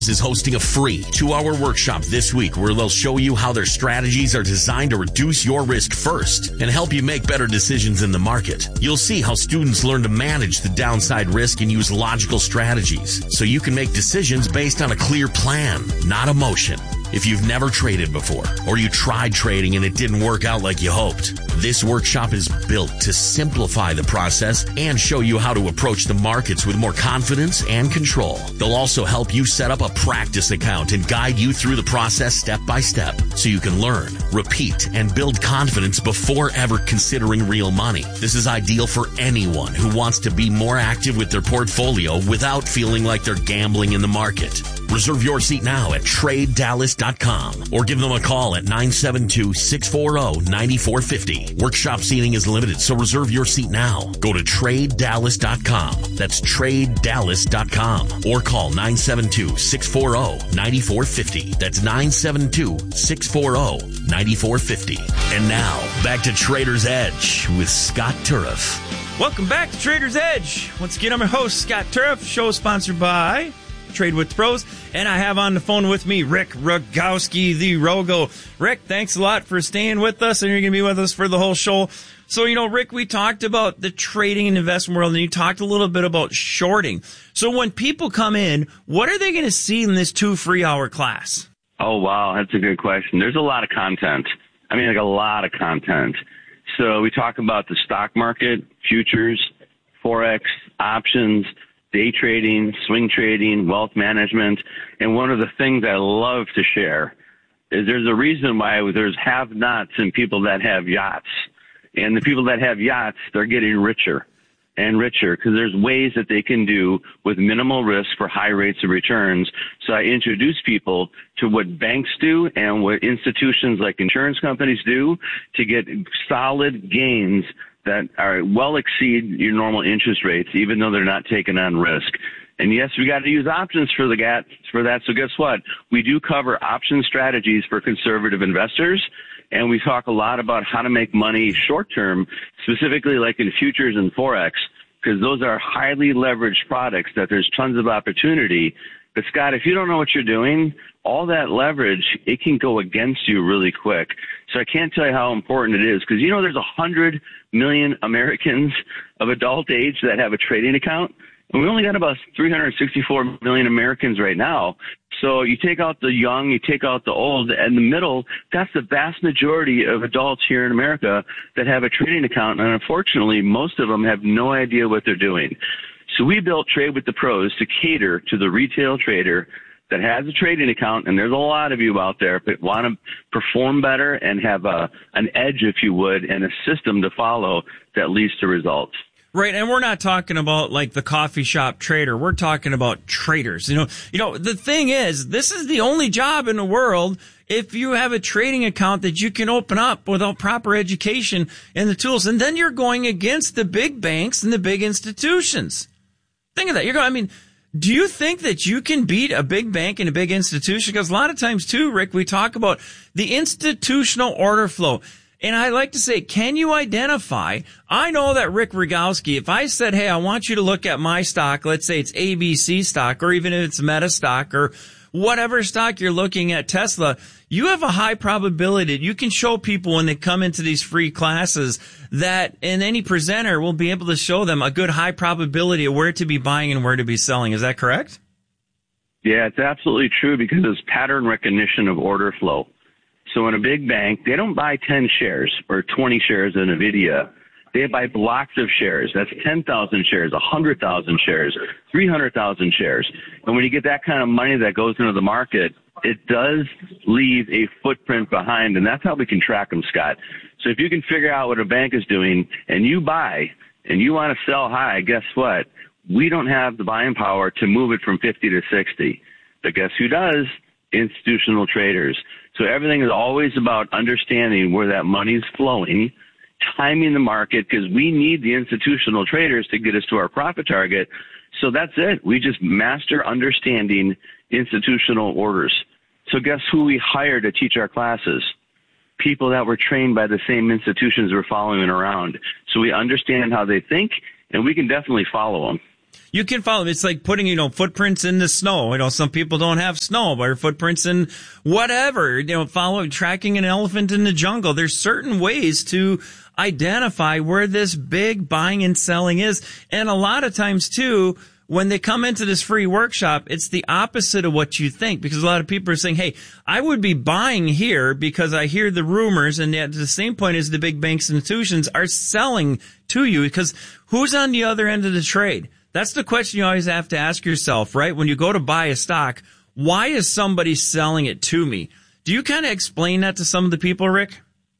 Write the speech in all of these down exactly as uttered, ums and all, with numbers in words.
is hosting a free two-hour workshop this week where they'll show you how their strategies are designed to reduce your risk first and help you make better decisions in the market. You'll see how students learn to manage the downside risk and use logical strategies so you can make decisions based on a clear plan, not emotion. If you've never traded before or you tried trading and it didn't work out like you hoped, this workshop is built to simplify the process and show you how to approach the markets with more confidence and control. They'll also help you set up a practice account and guide you through the process step by step so you can learn, repeat, and build confidence before ever considering real money. This is ideal for anyone who wants to be more active with their portfolio without feeling like they're gambling in the market. Reserve your seat now at trade dallas dot com or give them a call at nine seven two, six four zero, nine four five zero. Workshop seating is limited, so reserve your seat now. Go to trade dallas dot com. That's trade dallas dot com or call nine seven two, six four zero, nine four five zero. That's nine seven two, six four zero, nine four five zero. And now, back to Trader's Edge with Scott Turriff. Welcome back to Trader's Edge. Once again, I'm your host, Scott Turriff. Show sponsored by Trade with Pros, and I have on the phone with me Rick Rogowski, the Rogo. Rick, thanks a lot for staying with us, and you're going to be with us for the whole show. So, you know, Rick, we talked about the trading and investment world, and you talked a little bit about shorting. So when people come in, what are they going to see in this two free hour class? Oh, wow, that's a good question. There's a lot of content. I mean, like a lot of content. So we talk about the stock market, futures, Forex, options, day trading, swing trading, wealth management. And one of the things I love to share is there's a reason why there's have-nots and people that have yachts. And the people that have yachts, they're getting richer and richer because there's ways that they can do with minimal risk for high rates of returns. So I introduce people to what banks do and what institutions like insurance companies do to get solid gains that are well exceed your normal interest rates, even though they're not taking on risk. And yes, we got to use options for the gat for that. So guess what? We do cover option strategies for conservative investors, and we talk a lot about how to make money short term, specifically like in futures and Forex, because those are highly leveraged products that there's tons of opportunity. But Scott, if you don't know what you're doing, all that leverage, it can go against you really quick. So I can't tell you how important it is because, you know, there's one hundred million Americans of adult age that have a trading account. And we only got about three hundred sixty-four million Americans right now. So you take out the young, you take out the old, and the middle, that's the vast majority of adults here in America that have a trading account. And unfortunately, most of them have no idea what they're doing. So we built Trade with the Pros to cater to the retail trader that has a trading account, and there's a lot of you out there that want to perform better and have a an edge, if you would, and a system to follow that leads to results. Right, and we're not talking about like the coffee shop trader. We're talking about traders. You know, you know, the thing is, this is the only job in the world if you have a trading account that you can open up without proper education and the tools, and then you're going against the big banks and the big institutions. Think of that. You're going, I mean, do you think that you can beat a big bank and a big institution? Because a lot of times too, Rick, we talk about the institutional order flow. And I like to say, can you identify? I know that Rick Rogowski, if I said, hey, I want you to look at my stock, let's say it's A B C stock, or even if it's Meta stock, or whatever stock you're looking at, Tesla, you have a high probability that you can show people when they come into these free classes that, and any presenter will be able to show them a good high probability of where to be buying and where to be selling. Is that correct? Yeah, it's absolutely true because it's pattern recognition of order flow. So in a big bank, they don't buy ten shares or twenty shares in NVIDIA. They buy blocks of shares. That's ten thousand shares, one hundred thousand shares, three hundred thousand shares. And when you get that kind of money that goes into the market, it does leave a footprint behind, and that's how we can track them, Scott. So if you can figure out what a bank is doing and you buy and you want to sell high, guess what? We don't have the buying power to move it from fifty to sixty. But guess who does? Institutional traders. So everything is always about understanding where that money's flowing, timing the market, because we need the institutional traders to get us to our profit target. So that's it. We just master understanding institutional orders. So guess who we hire to teach our classes? People that were trained by the same institutions we're following around. So we understand how they think, and we can definitely follow them. You can follow. It's like putting, you know, footprints in the snow. You know, some people don't have snow, but footprints in whatever, you know, follow, tracking an elephant in the jungle. There's certain ways to identify where this big buying and selling is. And a lot of times too, when they come into this free workshop, it's the opposite of what you think, because a lot of people are saying, hey, I would be buying here because I hear the rumors, and at the same point as the big banks and institutions are selling to you, because who's on the other end of the trade? That's the question you always have to ask yourself, right? When you go to buy a stock, why is somebody selling it to me? Do you kind of explain that to some of the people, Rick?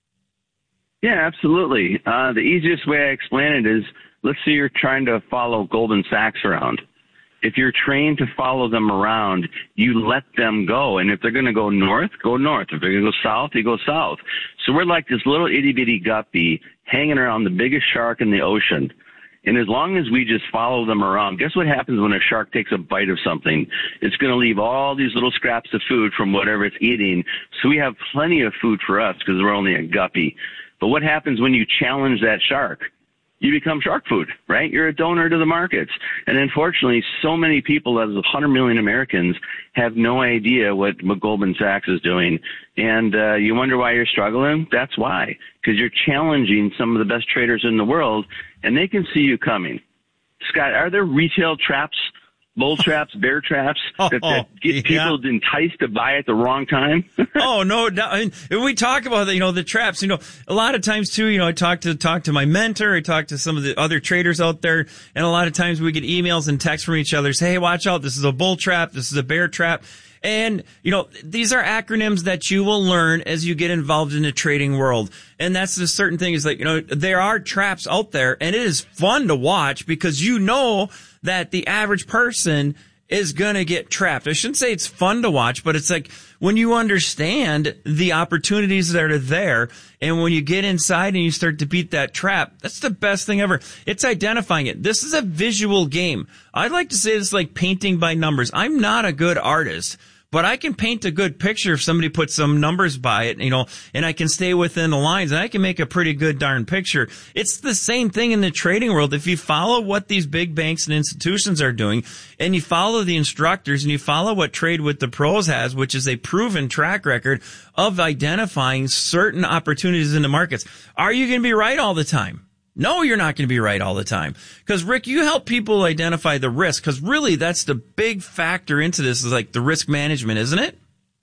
Yeah, absolutely. Uh, the easiest way I explain it is, let's say you're trying to follow Goldman Sachs around. If you're trained to follow them around, you let them go. And if they're going to go north, go north. If they're going to go south, you go south. So we're like this little itty-bitty guppy hanging around the biggest shark in the ocean. And as long as we just follow them around, guess what happens when a shark takes a bite of something? It's going to leave all these little scraps of food from whatever it's eating. So we have plenty of food for us because we're only a guppy. But what happens when you challenge that shark? You become shark food, right? You're a donor to the markets. And unfortunately, so many people, as one hundred million Americans, have no idea what, what Goldman Sachs is doing. And uh, you wonder why you're struggling? That's why. Because you're challenging some of the best traders in the world, and they can see you coming. Scott, are there retail traps, bull traps, bear traps that, that get yeah. people enticed to buy at the wrong time? oh, no. no I mean, we talk about the, you know, the traps, you know, a lot of times too, you know, I talk to, talk to my mentor, I talk to some of the other traders out there, and a lot of times we get emails and texts from each other, say, hey, watch out, this is a bull trap, this is a bear trap. And, you know, these are acronyms that you will learn as you get involved in the trading world. And that's the certain thing is like, you know, there are traps out there, and it is fun to watch because you know that the average person is going to get trapped. I shouldn't say it's fun to watch, but it's like when you understand the opportunities that are there, and when you get inside and you start to beat that trap, that's the best thing ever. It's identifying it. This is a visual game. I'd like to say this is like painting by numbers. I'm not a good artist, but I can paint a good picture if somebody puts some numbers by it, you know, and I can stay within the lines, and I can make a pretty good darn picture. It's the same thing in the trading world. If you follow what these big banks and institutions are doing, and you follow the instructors, and you follow what Trade with the Pros has, which is a proven track record of identifying certain opportunities in the markets, are you going to be right all the time? No, you're not going to be right all the time. Because, Rick, you help people identify the risk, because really that's the big factor into this, is like the risk management, isn't it?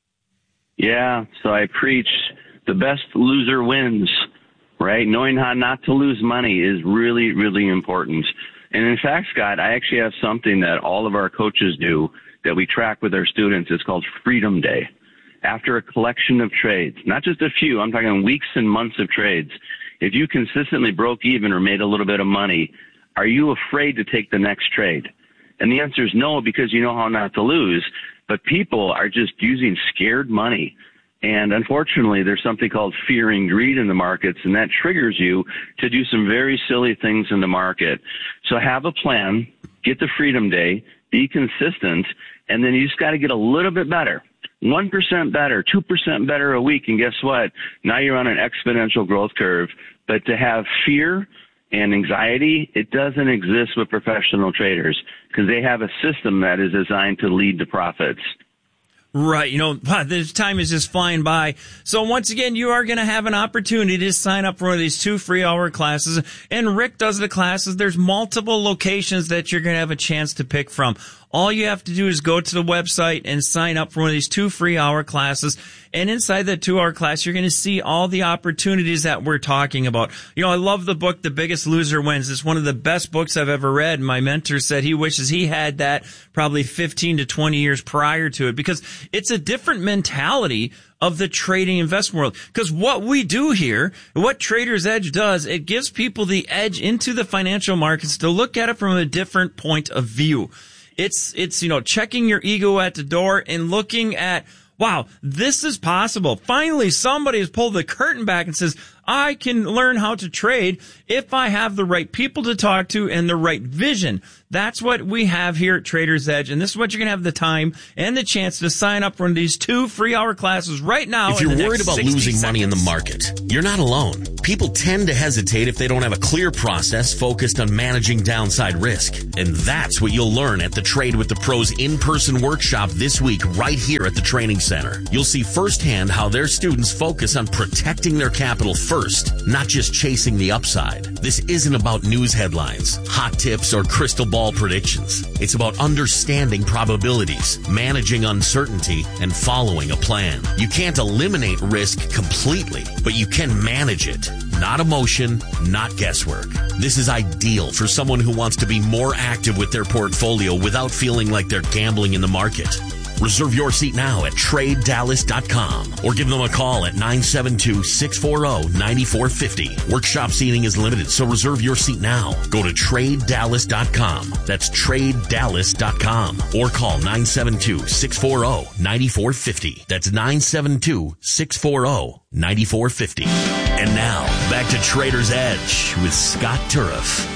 Yeah, so I preach the best loser wins, right? Knowing how not to lose money is really, really important. And in fact, Scott, I actually have something that all of our coaches do that we track with our students. It's called Freedom Day. After a collection of trades, not just a few, I'm talking weeks and months of trades. If you consistently broke even or made a little bit of money, are you afraid to take the next trade? And the answer is no, because you know how not to lose. But people are just using scared money. And unfortunately, there's something called fear and greed in the markets, and that triggers you to do some very silly things in the market. So have a plan, get the Freedom Day, be consistent, and then you just got to get a little bit better. one percent better, two percent better a week, and guess what? Now you're on an exponential growth curve. But to have fear and anxiety, it doesn't exist with professional traders because they have a system that is designed to lead to profits. Right. You know, this time is just flying by. So once again, you are going to have an opportunity to sign up for one of these two free hour classes. And Rick does the classes. There's multiple locations that you're going to have a chance to pick from. All you have to do is go to the website and sign up for one of these two free hour classes. And inside that two hour class, you're going to see all the opportunities that we're talking about. You know, I love the book, The Biggest Loser Wins. It's one of the best books I've ever read. My mentor said he wishes he had that probably fifteen to twenty years prior to it, because it's a different mentality of the trading investment world. Because what we do here, what Trader's Edge does, it gives people the edge into the financial markets to look at it from a different point of view. It's, it's, you know, checking your ego at the door and looking at, wow, this is possible. Finally, somebody has pulled the curtain back and says, I can learn how to trade if I have the right people to talk to and the right vision. That's what we have here at Trader's Edge, and this is what you're going to have the time and the chance to sign up for one of these two free-hour classes right now. If you're worried about losing money in the market, you're not alone. People tend to hesitate if they don't have a clear process focused on managing downside risk. And that's what you'll learn at the Trade with the Pros in-person workshop this week right here at the Training Center. You'll see firsthand how their students focus on protecting their capital first, not just chasing the upside. This isn't about news headlines, hot tips, or crystal ball predictions. It's about understanding probabilities, managing uncertainty, and following a plan. You can't eliminate risk completely, but you can manage it. Not emotion, not guesswork. This is ideal for someone who wants to be more active with their portfolio without feeling like they're gambling in the market. Reserve your seat now at trade dallas dot com or give them a call at nine seven two, six four zero, nine four five zero. Workshop seating is limited, so reserve your seat now. Go to trade dallas dot com. That's trade dallas dot com or call nine seven two, six four zero, nine four five zero. That's nine seven two, six four zero, nine four five zero. And now, back to Trader's Edge with Scott Turriff.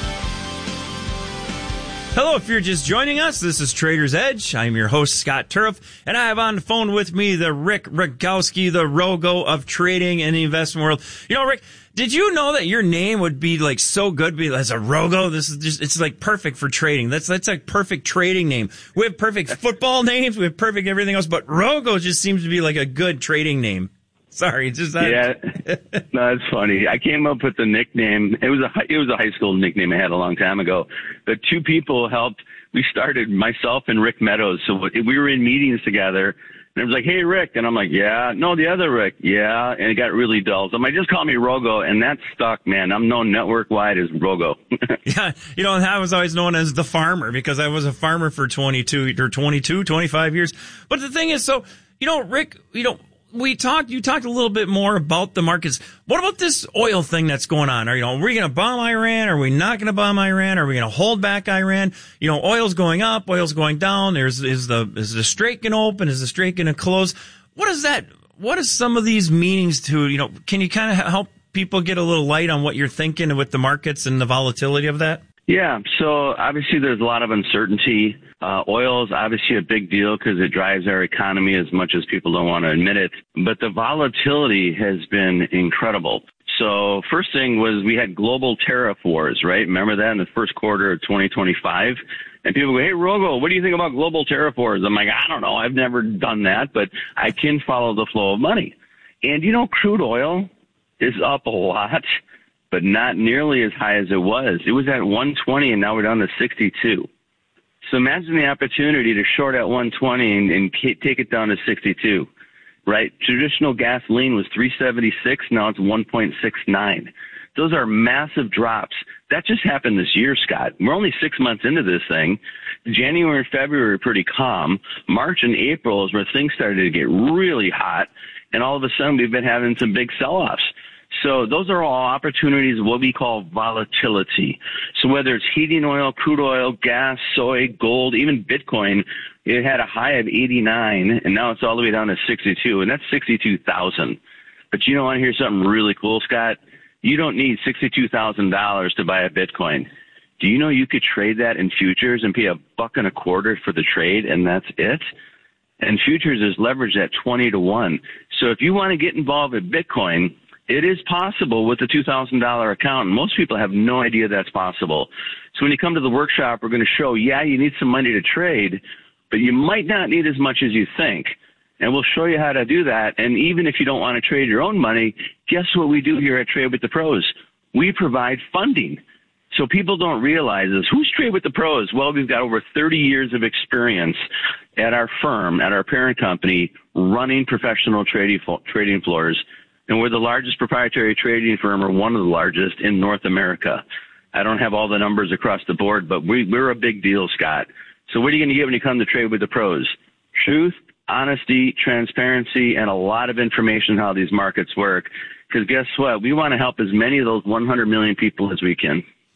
Hello, if you're just joining us, this is Trader's Edge. I'm your host, Scott Turriff, and I have on the phone with me the Rick Rogowski, the Rogo of trading and the investment world. You know, Rick, did you know that your name would be like so good be as a Rogo? This is just, it's like perfect for trading. That's, that's a perfect trading name. We have perfect football names. We have perfect everything else, but Rogo just seems to be like a good trading name. Sorry, it's just that. Yeah, no, it's funny. I came up with the nickname. It was a it was a high school nickname I had a long time ago. But two people helped. We started, myself and Rick Meadows. So we were in meetings together, and it was like, "Hey, Rick," and I'm like, "Yeah." No, the other Rick, yeah. And it got really dull. So I'm like, "Just call me Rogo," and that stuck, man. I'm known network wide as Rogo. Yeah, you know, I was always known as the farmer because I was a farmer for twenty-two or twenty-two, twenty-five years. But the thing is, so you know, Rick, you know. We talked, you talked a little bit more about the markets. What about this oil thing that's going on? Are, you know, are we going to bomb Iran? Are we not going to bomb Iran? Are we going to hold back Iran? You know, oil's going up, oil's going down. There's, is the, is the strait going to open? Is the strait going to close? What is that? What is some of these meanings to, you know, can you kind of help people get a little light on what you're thinking with the markets and the volatility of that? Yeah, so obviously there's a lot of uncertainty. Uh, oil is obviously a big deal because it drives our economy as much as people don't want to admit it. But the volatility has been incredible. So first thing was we had global tariff wars, right? Remember that in the first quarter of twenty twenty-five? And people go, "Hey, Rogo, what do you think about global tariff wars?" I'm like, I don't know. I've never done that, but I can follow the flow of money. And, you know, crude oil is up a lot, but not nearly as high as it was. It was at one twenty, and now we're down to sixty-two. So imagine the opportunity to short at one twenty and, and take it down to sixty-two, right? Traditional gasoline was three seventy-six. Now it's one point six nine. Those are massive drops. That just happened this year, Scott. We're only six months into this thing. January and February are pretty calm. March and April is where things started to get really hot, and all of a sudden we've been having some big sell-offs. So those are all opportunities of what we call volatility. So whether it's heating oil, crude oil, gas, soy, gold, even Bitcoin, it had a high of eighty-nine, and now it's all the way down to sixty-two, and that's sixty-two thousand. But you know, want to hear something really cool, Scott? You don't need sixty-two thousand dollars to buy a Bitcoin. Do you know you could trade that in futures and pay a buck and a quarter for the trade, and that's it? And futures is leveraged at twenty to one. So if you want to get involved with Bitcoin, it is possible with a two thousand dollars account, and most people have no idea that's possible. So when you come to the workshop, we're going to show, yeah, you need some money to trade, but you might not need as much as you think. And we'll show you how to do that. And even if you don't want to trade your own money, guess what we do here at Trade with the Pros? We provide funding. So people don't realize this. Who's Trade with the Pros? Well, we've got over thirty years of experience at our firm, at our parent company, running professional trading trading floors. And we're the largest proprietary trading firm, or one of the largest, in North America. I don't have all the numbers across the board, but we, we're a big deal, Scott. So what are you going to get when you come to Trade with the Pros? Truth, honesty, transparency, and a lot of information on how these markets work. Because guess what? We want to help as many of those one hundred million people as we can.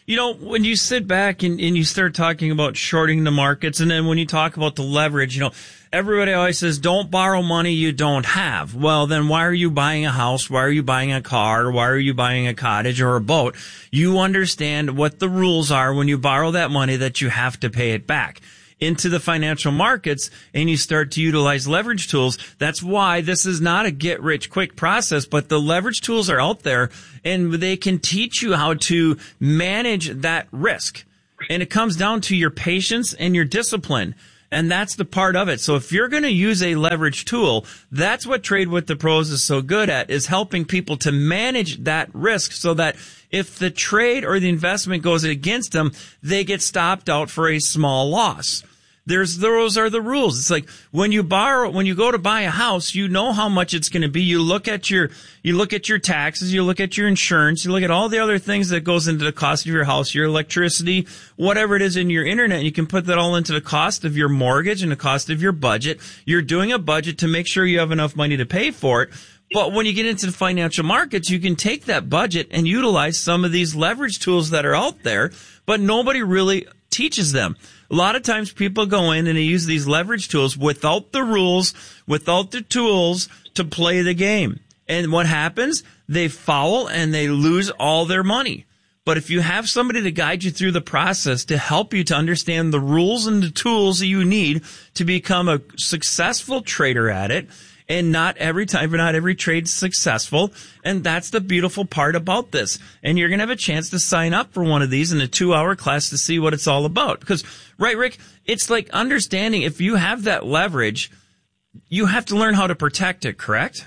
you know, when you sit back and, and you start talking about shorting the markets, and then when you talk about the leverage, you know, everybody always says, don't borrow money you don't have. Well, then why are you buying a house? Why are you buying a car? Why are you buying a cottage or a boat? You understand what the rules are when you borrow that money, that you have to pay it back into the financial markets, and you start to utilize leverage tools. That's why this is not a get rich quick process, but the leverage tools are out there, and they can teach you how to manage that risk. And it comes down to your patience and your discipline. And that's the part of it. So if you're going to use a leverage tool, that's what Trade with the Pros is so good at, is helping people to manage that risk so that if the trade or the investment goes against them, they get stopped out for a small loss. There's, those are the rules. It's like when you borrow, when you go to buy a house, you know how much it's going to be. You look at your, you look at your taxes, you look at your insurance, you look at all the other things that goes into the cost of your house, your electricity, whatever it is in your internet. You can put that all into the cost of your mortgage and the cost of your budget. You're doing a budget to make sure you have enough money to pay for it. But when you get into the financial markets, you can take that budget and utilize some of these leverage tools that are out there, but nobody really teaches them. A lot of times people go in and they use these leverage tools without the rules, without the tools to play the game. And what happens? They foul and they lose all their money. But if you have somebody to guide you through the process, to help you to understand the rules and the tools that you need to become a successful trader at it, and not every time, not every trade's successful. And that's the beautiful part about this. And you're going to have a chance to sign up for one of these in a two-hour class to see what it's all about. Because, right, Rick, it's like understanding if you have that leverage, you have to learn how to protect it, correct?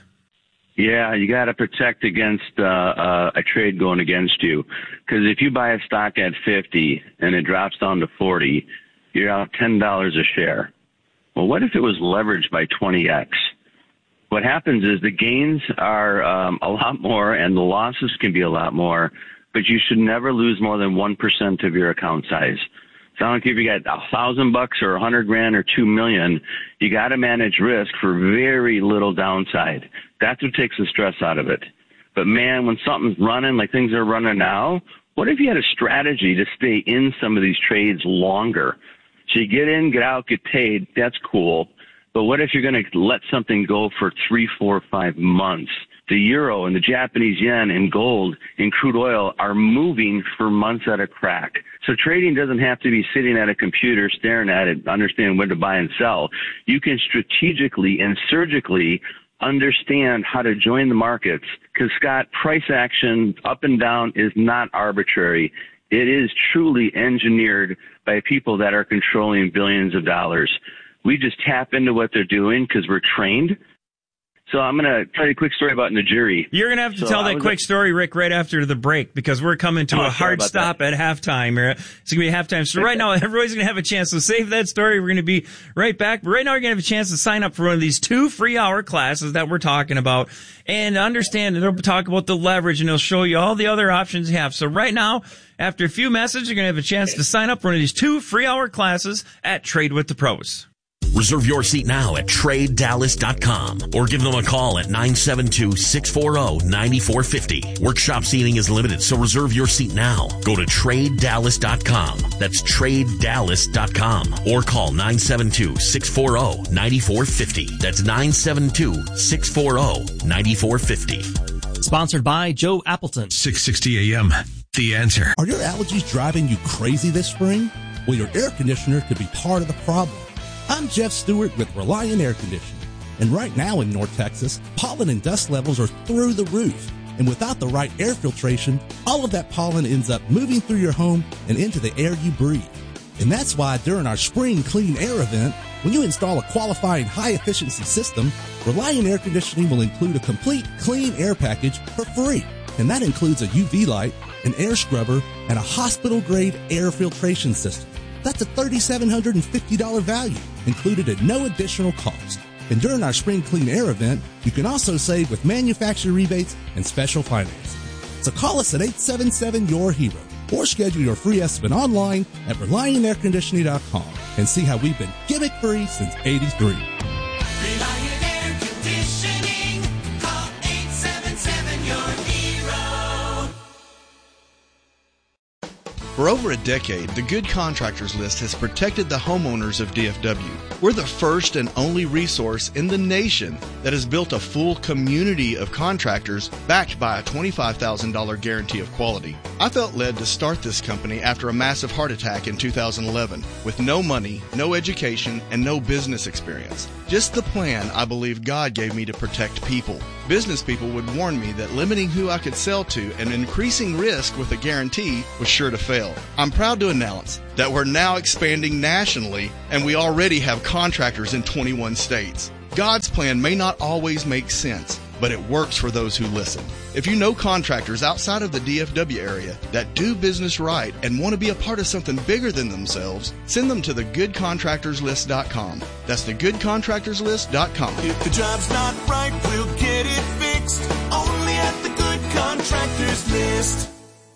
Yeah, you got to protect against uh, uh, a trade going against you. Because if you buy a stock at fifty and it drops down to forty, you're out ten dollars a share. Well, what if it was leveraged by twenty x? What happens is the gains are um, a lot more and the losses can be a lot more, but you should never lose more than one percent of your account size. So I don't care if you got a thousand bucks or a hundred grand or two million, you got to manage risk for very little downside. That's what takes the stress out of it. But man, when something's running like things are running now, what if you had a strategy to stay in some of these trades longer? So you get in, get out, get paid. That's cool. But what if you're going to let something go for three, four, five months? The euro and the Japanese yen and gold and crude oil are moving for months at a crack. So trading doesn't have to be sitting at a computer staring at it, understanding when to buy and sell. You can strategically and surgically understand how to join the markets. Because, Scott, price action up and down is not arbitrary. It is truly engineered by people that are controlling billions of dollars. We just tap into what they're doing because we're trained. So I'm going to tell you a quick story about Najiri. You're going to have to so tell that quick story, Rick, right after the break, because we're coming to oh, a hard stop that. at halftime. It's going to be halftime. So right now, everybody's going to have a chance to save that story. We're going to be right back. But right now, you're going to have a chance to sign up for one of these two free hour classes that we're talking about and understand, and they'll talk about the leverage, and they'll show you all the other options you have. So right now, after a few messages, you're going to have a chance to sign up for one of these two free hour classes at Trade with the Pros. Reserve your seat now at trade dallas dot com or give them a call at nine seven two, six four zero, nine four five zero. Workshop seating is limited, so reserve your seat now. Go to trade dallas dot com. That's trade dallas dot com or call nine seven two, six four zero, nine four five zero. That's nine seven two, six four zero, nine four five zero. Sponsored by Joe Appleton. six sixty A M. The Answer. Are your allergies driving you crazy this spring? Well, your air conditioner could be part of the problem. I'm Jeff Stewart with Reliant Air Conditioning, and right now in North Texas, pollen and dust levels are through the roof, and without the right air filtration, all of that pollen ends up moving through your home and into the air you breathe. And that's why during our Spring Clean Air event, when you install a qualifying high-efficiency system, Reliant Air Conditioning will include a complete clean air package for free, and that includes a U V light, an air scrubber, and a hospital-grade air filtration system. That's a three thousand seven hundred fifty dollars value, included at no additional cost. And during our Spring Clean Air event, you can also save with manufacturer rebates and special financing. So call us at eight seven seven, Y O U R HERO or schedule your free estimate online at reliant air conditioning dot com and see how we've been gimmick-free since eighty-three. Reliant Air Conditioning. Call eight seven seven, Y O U R HERO. For over a decade, the Good Contractors List has protected the homeowners of D F W. We're the first and only resource in the nation that has built a full community of contractors backed by a twenty-five thousand dollars guarantee of quality. I felt led to start this company after a massive heart attack in two thousand eleven with no money, no education, and no business experience. Just the plan I believe God gave me to protect people. Business people would warn me that limiting who I could sell to and increasing risk with a guarantee was sure to fail. I'm proud to announce that we're now expanding nationally, and we already have contractors in twenty-one states. God's plan may not always make sense, but it works for those who listen. If you know contractors outside of the D F W area that do business right and want to be a part of something bigger than themselves, send them to the good contractors list dot com. That's the good contractors list dot com. If the job's not right, we'll get it fixed. Only at the Good Contractors List.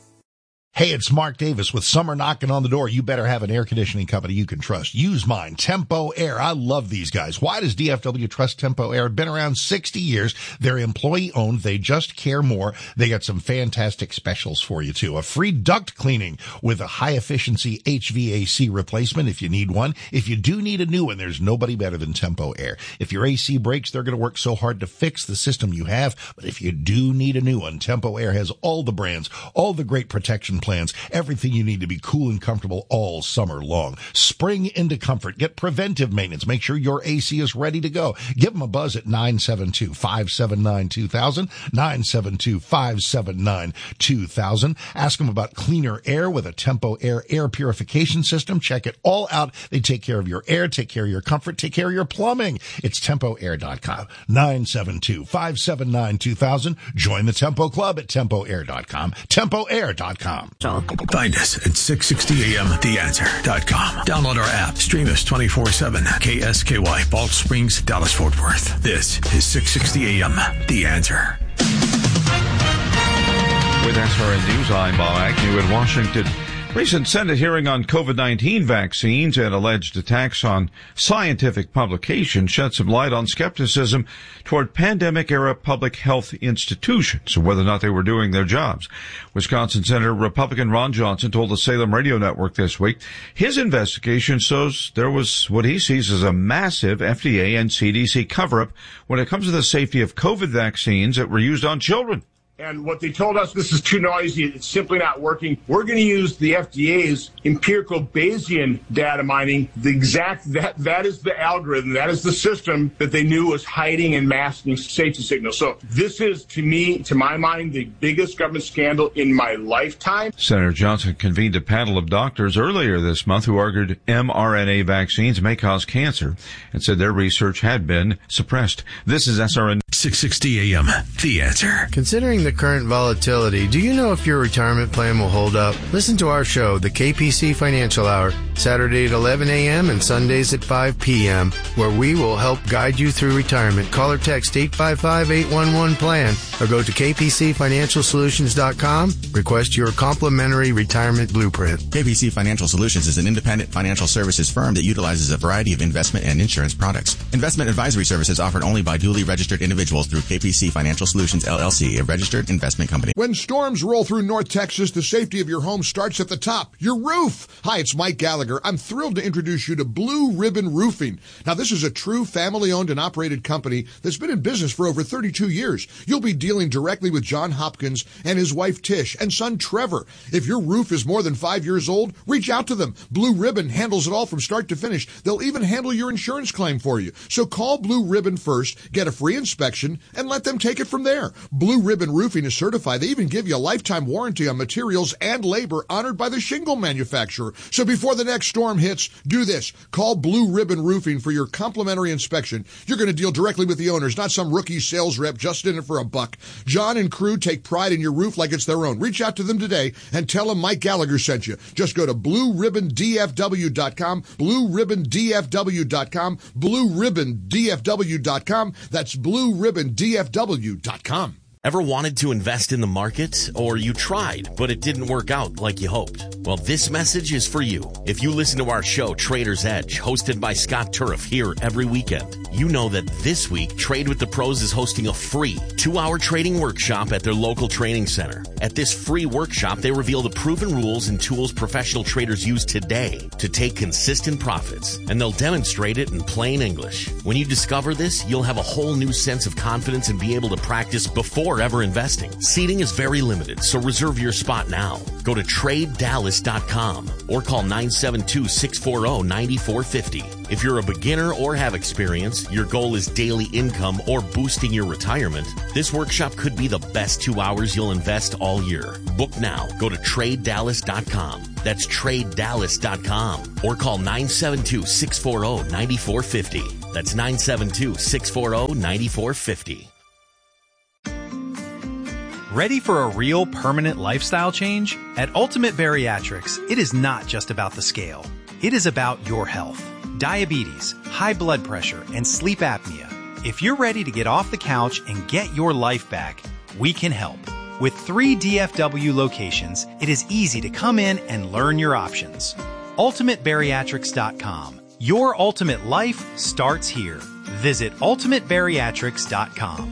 Hey, it's Mark Davis with summer knocking on the door. You better have an air conditioning company you can trust. Use mine, Tempo Air. I love these guys. Why does D F W trust Tempo Air? Been around sixty years. They're employee owned. They just care more. They got some fantastic specials for you too. A free duct cleaning with a high efficiency H V A C replacement if you need one. If you do need a new one, there's nobody better than Tempo Air. If your A C breaks, they're going to work so hard to fix the system you have. But if you do need a new one, Tempo Air has all the brands, all the great protection plans, everything you need to be cool and comfortable all summer long. Spring into comfort. Get preventive maintenance. Make sure your A C is ready to go. Give them a buzz at nine seven two, five seven nine, two thousand, nine seven two, five seven nine, two thousand. Ask them about cleaner air with a Tempo Air air purification system. Check it all out. They take care of your air, take care of your comfort, take care of your plumbing. It's tempo air dot com. nine seven two, five seven nine, two thousand. Join the Tempo Club at tempo air dot com. tempo air dot com. Find us at six sixty A M the answer dot com. Download our app. Stream us twenty-four seven. K S K Y, Balch Springs, Dallas, Fort Worth. This is six sixty A M The Answer. With S R N News, I'm Bob Agnew in Washington. Recent Senate hearing on COVID nineteen vaccines and alleged attacks on scientific publications shed some light on skepticism toward pandemic-era public health institutions and whether or not they were doing their jobs. Wisconsin Senator Republican Ron Johnson told the Salem Radio Network this week his investigation shows there was what he sees as a massive F D A and C D C cover-up when it comes to the safety of COVID vaccines that were used on children. And what they told us, this is too noisy, it's simply not working. We're going to use the F D A's empirical Bayesian data mining. The exact, that, that is the algorithm, that is the system that they knew was hiding and masking safety signals. So this is, to me, to my mind, the biggest government scandal in my lifetime. Senator Johnson convened a panel of doctors earlier this month who argued mRNA vaccines may cause cancer and said their research had been suppressed. This is S R N six sixty A M The Answer. Considering the current volatility, do you know if your retirement plan will hold up? Listen to our show, the K P C Financial Hour, Saturday at eleven A M and Sundays at five P M, where we will help guide you through retirement. Call or text eight five five, eight one one, plan or go to k p c financial solutions dot com. Request your complimentary retirement blueprint. K P C Financial Solutions is an independent financial services firm that utilizes a variety of investment and insurance products. Investment advisory services offered only by duly registered individuals through K P C Financial Solutions, L L C, a registered investment company. When storms roll through North Texas, the safety of your home starts at the top, your roof. Hi, it's Mike Gallagher. I'm thrilled to introduce you to Blue Ribbon Roofing. Now, this is a true family-owned and operated company that's been in business for over thirty-two years. You'll be dealing directly with John Hopkins and his wife Tish and son Trevor. If your roof is more than five years old, reach out to them. Blue Ribbon handles it all from start to finish. They'll even handle your insurance claim for you. So call Blue Ribbon first, get a free inspection, and let them take it from there. Blue Ribbon Roofing is certified. They even give you a lifetime warranty on materials and labor honored by the shingle manufacturer. So before the next storm hits, do this. Call Blue Ribbon Roofing for your complimentary inspection. You're going to deal directly with the owners, not some rookie sales rep just in it for a buck. John and crew take pride in your roof like it's their own. Reach out to them today and tell them Mike Gallagher sent you. Just go to blue ribbon d f w dot com, blue ribbon d f w dot com, blue ribbon d f w dot com. That's blue ribbon d f w dot com. Ever wanted to invest in the market, or you tried, but it didn't work out like you hoped? Well, this message is for you. If you listen to our show, Trader's Edge, hosted by Scott Turf here every weekend, you know that this week, Trade with the Pros is hosting a free two-hour trading workshop at their local training center. At this free workshop, they reveal the proven rules and tools professional traders use today to take consistent profits, and they'll demonstrate it in plain English. When you discover this, you'll have a whole new sense of confidence and be able to practice before ever investing. Seating is very limited, so reserve your spot now. Go to trade dallas dot com or call nine seven two, six four zero, nine four five zero. If you're a beginner or have experience, your goal is daily income or boosting your retirement, this workshop could be the best two hours you'll invest all year. Book now. Go to trade dallas dot com. That's trade dallas dot com or call nine seven two, six four zero, nine four five zero. That's nine seven two, six four zero, nine four five zero. Ready for a real permanent lifestyle change? At Ultimate Bariatrics, it is not just about the scale. It is about your health. Diabetes, high blood pressure, and sleep apnea. If you're ready to get off the couch and get your life back, we can help. With three D F W locations, it is easy to come in and learn your options. ultimate bariatrics dot com. Your ultimate life starts here. Visit ultimate bariatrics dot com.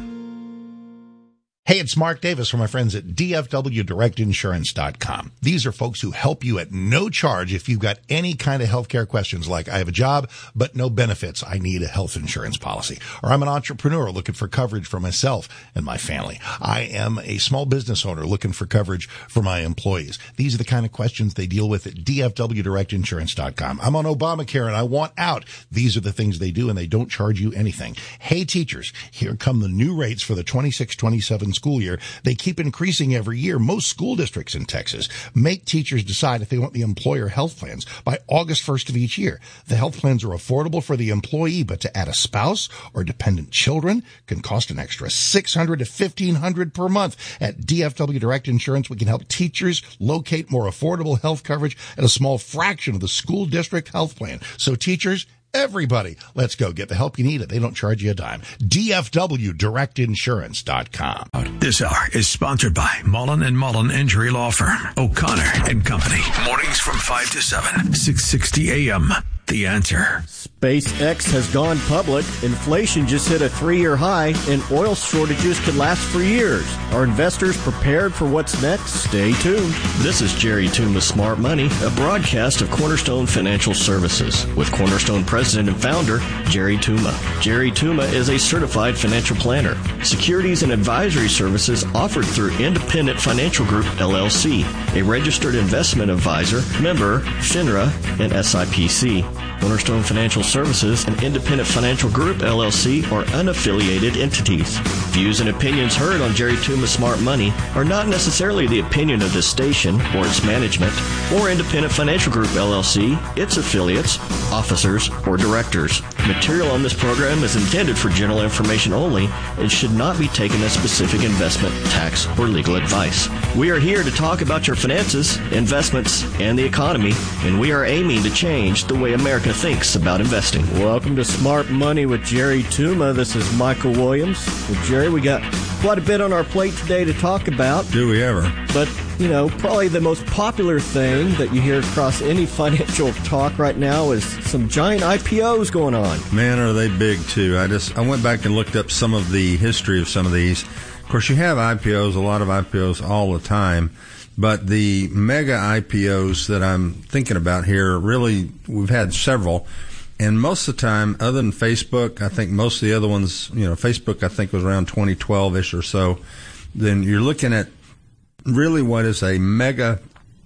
Hey, it's Mark Davis from my friends at D F W direct insurance dot com. These are folks who help you at no charge if you've got any kind of healthcare questions like, I have a job, but no benefits. I need a health insurance policy. Or I'm an entrepreneur looking for coverage for myself and my family. I am a small business owner looking for coverage for my employees. These are the kind of questions they deal with at D F W direct insurance dot com. I'm on Obamacare and I want out. These are the things they do, and they don't charge you anything. Hey, teachers, here come the new rates for the twenty-six twenty-seven school year. They keep increasing every year. Most school districts in Texas make teachers decide if they want the employer health plans by August first of each year. The health plans are affordable for the employee, but to add a spouse or dependent children can cost an extra six hundred dollars to fifteen hundred dollars per month. At D F W Direct Insurance, we can help teachers locate more affordable health coverage at a small fraction of the school district health plan. So teachers, everybody, let's go get the help you need. They don't charge you a dime. D F W direct insurance dot com. This hour is sponsored by Mullen and Mullen Injury Law Firm, O'Connor and Company. Mornings from five to seven, six sixty A M. The Answer. SpaceX has gone public. Inflation just hit a three-year high, and oil shortages could last for years. Are investors prepared for what's next? Stay tuned. This is Jerry Tuma Smart Money, a broadcast of Cornerstone Financial Services with Cornerstone President and Founder Jerry Tuma. Jerry Tuma is a certified financial planner. Securities and advisory services offered through Independent Financial Group, L L C, a registered investment advisor, member, FINRA, and S I P C. Cornerstone Financial Services and Independent Financial Group, L L C, are unaffiliated entities. Views and opinions heard on Jerry Tuma Smart Money are not necessarily the opinion of this station or its management or Independent Financial Group, L L C, its affiliates, officers, or directors. Material on this program is intended for general information only and should not be taken as specific investment, tax, or legal advice. We are here to talk about your finances, investments, and the economy, and we are aiming to change the way America thinks about investing. Welcome to Smart Money with Jerry Tuma. This is Michael Williams. Well, Jerry, we got quite a bit on our plate today to talk about. Do we ever? But, you know, probably the most popular thing that you hear across any financial talk right now is some giant I P Os going on. Man, are they big, too. I just I went back and looked up some of the history of some of these. Of course, you have I P Os, a lot of I P Os all the time. But the mega I P Os that I'm thinking about here, really, we've had several. And most of the time, other than Facebook, I think most of the other ones, you know, Facebook, I think was around twenty twelve-ish or so. Then you're looking at really what is a mega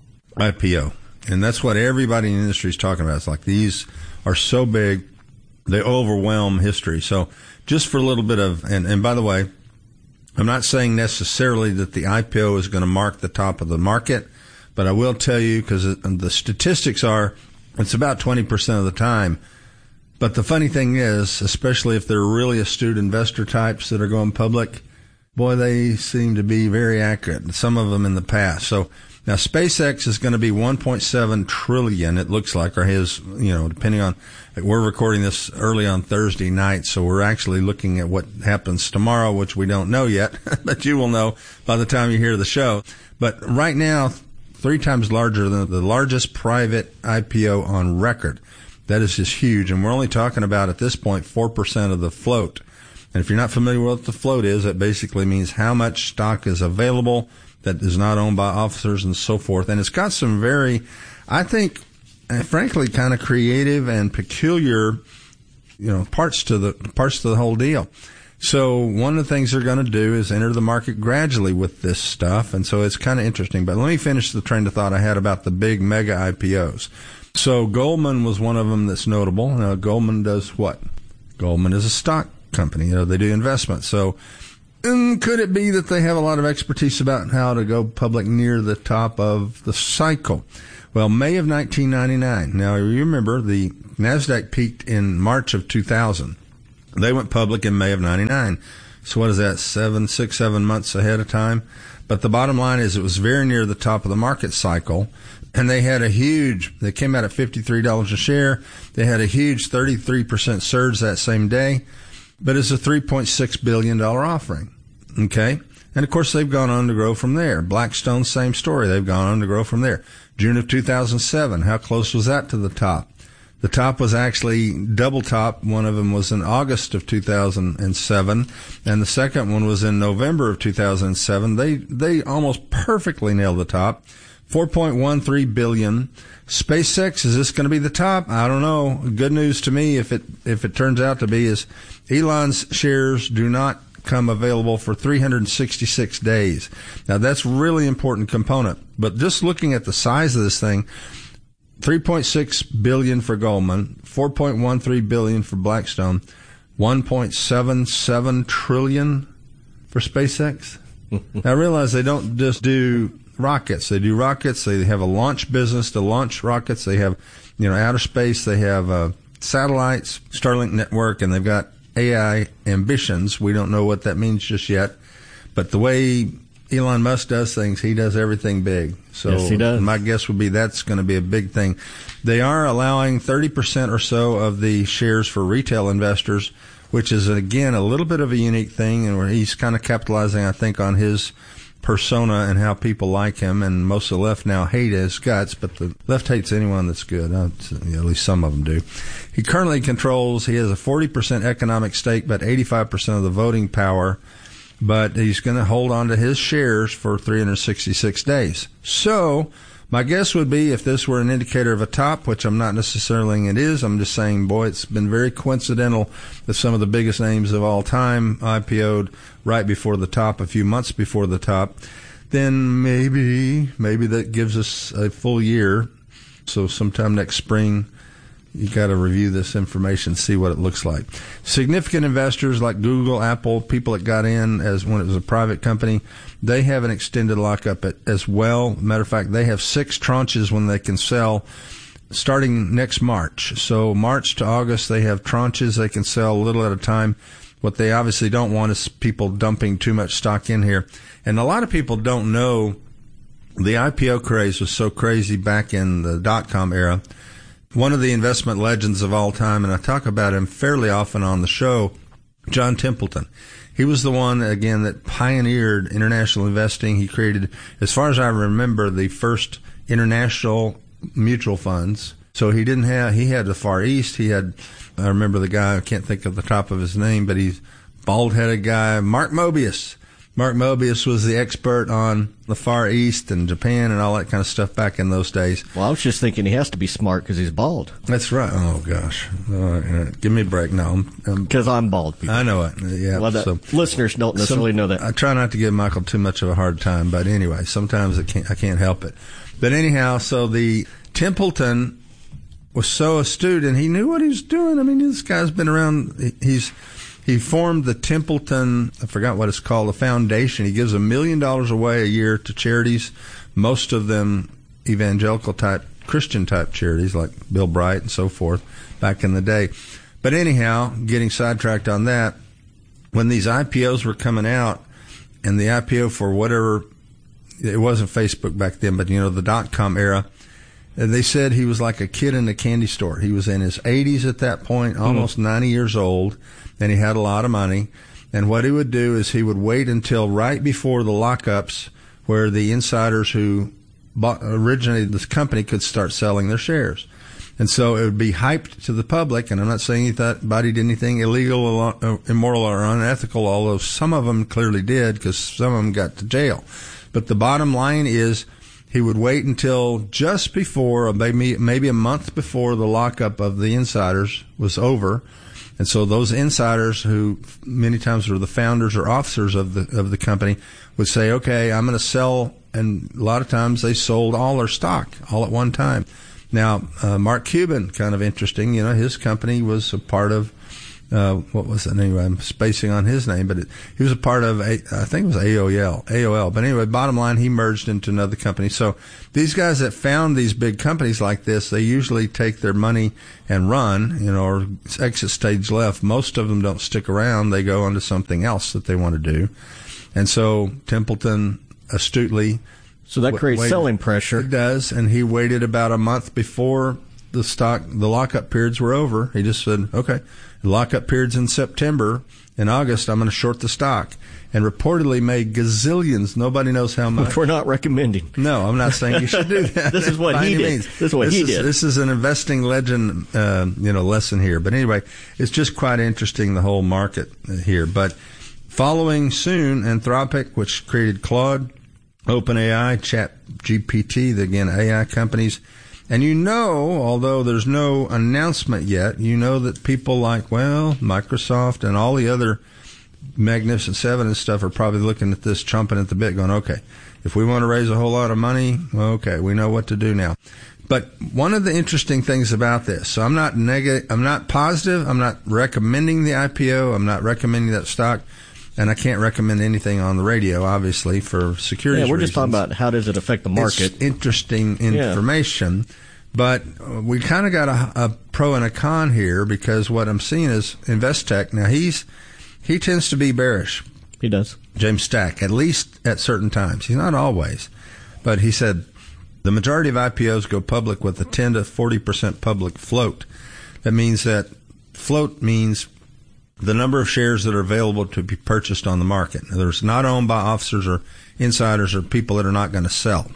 I P O. And that's what everybody in the industry is talking about. It's like these are so big, they overwhelm history. So just for a little bit of, and, and by the way, I'm not saying necessarily that the I P O is going to mark the top of the market, but I will tell you, because the statistics are, it's about twenty percent of the time. But the funny thing is, especially if they're really astute investor types that are going public, boy, they seem to be very accurate, some of them in the past. So Now, SpaceX is going to be one point seven trillion, it looks like, or his, you know, depending on, we're recording this early on Thursday night, so we're actually looking at what happens tomorrow, which we don't know yet, but you will know by the time you hear the show. But right now, three times larger than the largest private I P O on record. That is just huge, and we're only talking about, at this point, four percent of the float. And if you're not familiar with what the float is, it basically means how much stock is available that is not owned by officers and so forth. And it's got some very, I think, frankly, kind of creative and peculiar, you know, parts to the parts to the whole deal. So one of the things they're going to do is enter the market gradually with this stuff, and so it's kind of interesting. But let me finish the train of thought I had about the big mega I P Os. So Goldman was one of them that's notable. Now, Goldman does what? Goldman is a stock company. You know, they do investments. So And could it be that they have a lot of expertise about how to go public near the top of the cycle? Well, May of nineteen ninety-nine. Now, you remember the NASDAQ peaked in March of two thousand. They went public in May of ninety-nine. So what is that, seven, six, seven months ahead of time? But the bottom line is it was very near the top of the market cycle. And they had a huge, they came out at fifty-three dollars a share. They had a huge thirty-three percent surge that same day. But it's a three point six billion dollars offering. Okay? And, of course, they've gone on to grow from there. Blackstone, same story. They've gone on to grow from there. June of two thousand seven, how close was that to the top? The top was actually double top. One of them was in August of two thousand seven, and the second one was in November of two thousand seven. They they almost perfectly nailed the top. four point one three billion dollars. SpaceX, is this going to be the top? I don't know. Good news to me, if it if it turns out to be, is Elon's shares do not come available for three hundred sixty-six days. Now, that's a really important component. But just looking at the size of this thing, three point six billion dollars for Goldman, four point one three billion dollars for Blackstone, one point seven seven trillion dollars for SpaceX. Now, I realize they don't just do rockets. They do rockets. They have a launch business to launch rockets. They have, you know, outer space. They have uh, satellites, Starlink network, and they've got A I ambitions. We don't know what that means just yet. But the way Elon Musk does things, he does everything big. So yes, he does. My guess would be that's going to be a big thing. They are allowing thirty percent or so of the shares for retail investors, which is, again, a little bit of a unique thing, and where he's kind of capitalizing, I think, on his persona and how people like him. And most of the left now hate his guts, but the left hates anyone that's good. Uh, at least some of them do. He currently controls, he has a forty percent economic stake, but eighty-five percent of the voting power. But he's going to hold on to his shares for three hundred sixty-six days. So my guess would be, if this were an indicator of a top, which I'm not necessarily saying it is, I'm just saying, boy, it's been very coincidental that some of the biggest names of all time I P O'd right before the top, a few months before the top. Then maybe, maybe that gives us a full year. So sometime next spring, you got to review this information, see what it looks like. Significant investors like Google, Apple, people that got in as when it was a private company, they have an extended lockup as well. Matter of fact, they have six tranches when they can sell starting next March. So March to August, they have tranches they can sell a little at a time. What they obviously don't want is people dumping too much stock in here. And a lot of people don't know the I P O craze was so crazy back in the dot-com era. One of the investment legends of all time, and I talk about him fairly often on the show, John Templeton. He was the one, again, that pioneered international investing. He created, as far as I remember, the first international mutual funds. So he didn't have, he had the Far East. He had, I remember the guy, I can't think of the top of his name, but he's bald-headed guy, Mark Mobius. Mark Mobius was the expert on the Far East and Japan and all that kind of stuff back in those days. Well, I was just thinking he has to be smart because he's bald. That's right. Oh, gosh. Uh, give me a break. No. Because um, I'm bald. People. I know it. Yeah. Well, the so, listeners don't necessarily some, know that. I try not to give Michael too much of a hard time, but anyway, sometimes I can't, I can't help it. But anyhow, so the Templeton was so astute, and he knew what he was doing. I mean, this guy's been around. He's... He formed the Templeton, I forgot what it's called, a foundation. He gives a million dollars away a year to charities, most of them evangelical-type, Christian-type charities like Bill Bright and so forth back in the day. But anyhow, getting sidetracked on that, when these I P Os were coming out, and the I P O for whatever it wasn't Facebook back then, but you know, the dot-com era. They said he was like a kid in a candy store. He was in his eighties at that point, almost mm. ninety years old, and he had a lot of money. And what he would do is he would wait until right before the lockups, where the insiders who bought, originated this company could start selling their shares. And so it would be hyped to the public, and I'm not saying anybody did anything illegal, or immoral, or unethical, although some of them clearly did, because some of them got to jail. But the bottom line is, he would wait until just before, maybe maybe a month before the lockup of the insiders was over. And so those insiders, who many times were the founders or officers of the of the company, would say, okay, I'm going to sell. And a lot of times they sold all their stock all at one time. Now, uh, Mark Cuban, kind of interesting. You know, his company was a part of, uh, what was it? Anyway, I'm spacing on his name, but it, he was a part of, a, I think it was A O L, A O L. But anyway, bottom line, he merged into another company. So these guys that found these big companies like this, they usually take their money and run, you know, or exit stage left. Most of them don't stick around. They go on to something else that they want to do. And so Templeton astutely. So that creates waited. selling pressure. It does. And he waited about a month before the stock, the lockup periods were over. He just said, okay, the lockup period's in September. In August, I'm going to short the stock. And reportedly made gazillions. Nobody knows how much. Which we're not recommending. No, I'm not saying you should do that. This is what he did. Means. This is what this he is, did. This is an investing legend, uh, you know, lesson here. But anyway, it's just quite interesting, the whole market here. But following soon, Anthropic, which created Claude, OpenAI, ChatGPT, the, again, A I companies. And you know, although there's no announcement yet, you know that people like, well, Microsoft and all the other Magnificent Seven and stuff are probably looking at this, chomping at the bit, going, okay, if we want to raise a whole lot of money, okay, we know what to do now. But one of the interesting things about this, so I'm not negative, I'm not positive, I'm not recommending the I P O, I'm not recommending that stock, and I can't recommend anything on the radio, obviously, for security reasons. Yeah, we're just talking about how does it affect the market. It's interesting information, yeah. But we kind of got a, a pro and a con here, because what I'm seeing is Investec. Now, he's he tends to be bearish. He does. James Stack, at least at certain times. He's not always. But he said the majority of I P Os go public with a ten to forty percent public float. That means that float means the number of shares that are available to be purchased on the market. There's not owned by officers or insiders or people that are not going to sell.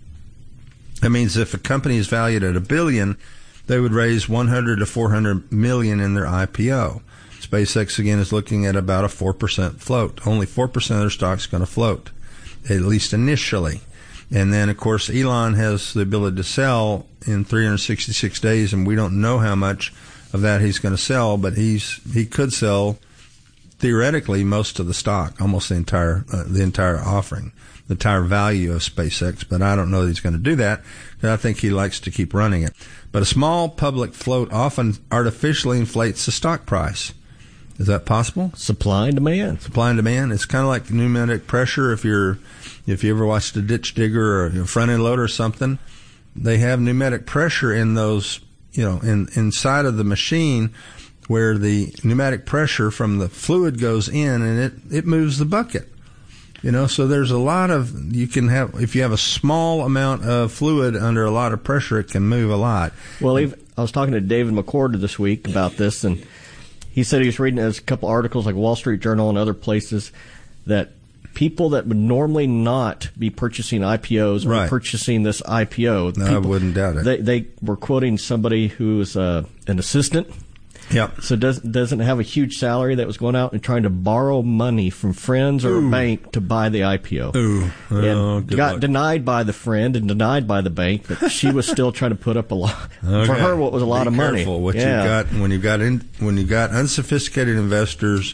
That means if a company is valued at a billion, they would raise one hundred to four hundred million in their I P O. SpaceX, again, is looking at about a four percent float. Only four percent of their stock is going to float, at least initially. And then, of course, Elon has the ability to sell in three hundred sixty-six days, and we don't know how much of that he's going to sell, but he's he could sell theoretically most of the stock, almost the entire uh, the entire offering, the entire value of SpaceX. But I don't know that he's going to do that, because I think he likes to keep running it. But a small public float often artificially inflates the stock price. Is that possible? Supply and demand. Supply and demand. It's kind of like pneumatic pressure. If you're if you ever watched a ditch digger or a front end loader or something, they have pneumatic pressure in those. You know, in, inside of the machine, where the pneumatic pressure from the fluid goes in and it, it moves the bucket. You know, so there's a lot of, you can have, if you have a small amount of fluid under a lot of pressure, it can move a lot. Well, I was talking to David McCord this week about this, and he said he was reading a couple articles like Wall Street Journal and other places that people that would normally not be purchasing I P Os right. are purchasing this I P O. No, people, I wouldn't doubt it. They, they were quoting somebody who's uh, an assistant. Yep. So does, doesn't have a huge salary that was going out and trying to borrow money from friends or Ooh. a bank to buy the I P O. Ooh. Oh, and got luck. denied by the friend and denied by the bank, but she was still trying to put up a lot. Okay. For her, what was a lot Be of money. Careful what yeah. you got when you got in, when you got unsophisticated investors.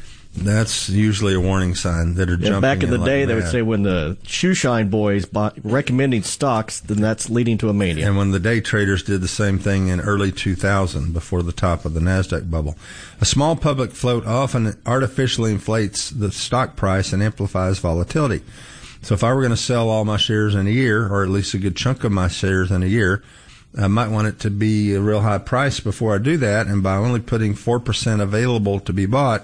That's usually a warning sign that are yeah, jumping. Back in the in day, like they mad. would say when the shoeshine boys bought, recommending stocks, then that's leading to a mania. And when the day traders did the same thing in early two thousand, before the top of the NASDAQ bubble. A small public float often artificially inflates the stock price and amplifies volatility. So if I were going to sell all my shares in a year, or at least a good chunk of my shares in a year, I might want it to be a real high price before I do that. And by only putting four percent available to be bought,